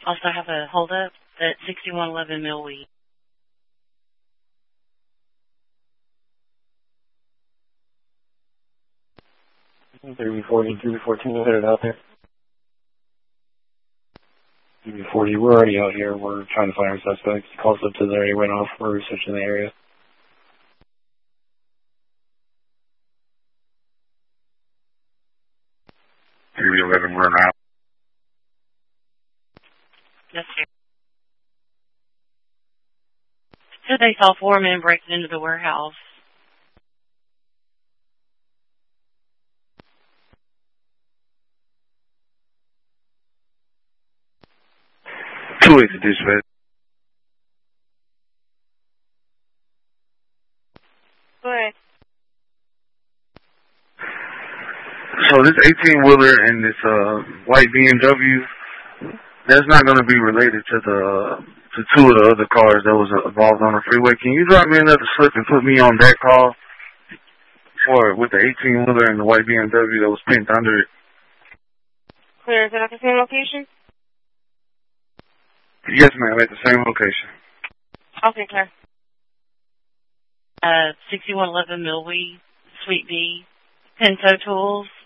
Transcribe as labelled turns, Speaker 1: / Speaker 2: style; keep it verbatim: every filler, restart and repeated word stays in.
Speaker 1: Also have a holdup at sixty-one eleven Millwee.
Speaker 2: three forty, three fourteen, headed out there. three forty, we're already out here. We're trying to find our suspects. Calls up to the area, went off. We're researching the area.
Speaker 3: three eleven, we're out.
Speaker 1: Yes, sir. Said they saw four men breaking into the warehouse.
Speaker 3: Two eight to dispatch.
Speaker 1: Go ahead.
Speaker 3: So this eighteen-wheeler and this uh, white B M W, that's not going to be related to the to two of the other cars that was involved on the freeway. Can you drop me another slip and put me on that call for with the eighteen-wheeler and the white B M W that was pinned under it?
Speaker 1: Clear. Is it at the same location?
Speaker 3: Yes, ma'am, at the same location.
Speaker 1: Okay, clear. Uh, sixty-one eleven Millwee, Suite B, Pinto Tools.